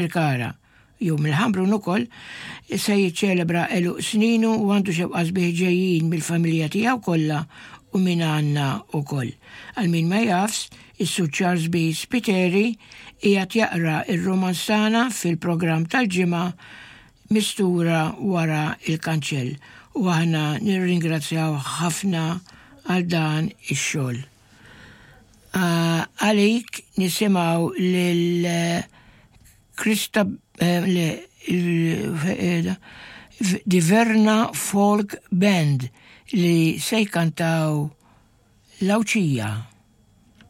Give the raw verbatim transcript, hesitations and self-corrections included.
il-kara jew mill-Ħambrun ukoll se jiċċelebra eluq sninu u għandu xewqa sbieħ ġejjin mill-familja tiegħu kollha u minn għandna wkoll. Għal min ma jafx, is-Sur Charles B. Spiteri qiegħed jaqra ir-romanzana fil-programm tal-ġimgħa mistura wara il-kanċell u aħna nirringrazzjaw ħafna għal dan ix-xogħol. Għalik nisimgħu lil Krista di Verna Folk Band li se jkantaw l-Awċija.